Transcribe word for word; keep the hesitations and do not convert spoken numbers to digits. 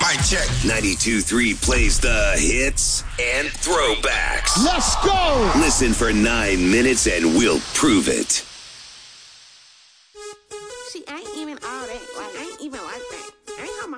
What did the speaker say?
Mic check. ninety-two three plays the hits and throwbacks. Let's go! Listen for nine minutes and we'll prove it. See, I ain't even all that. Like, I ain't even like that. I ain't how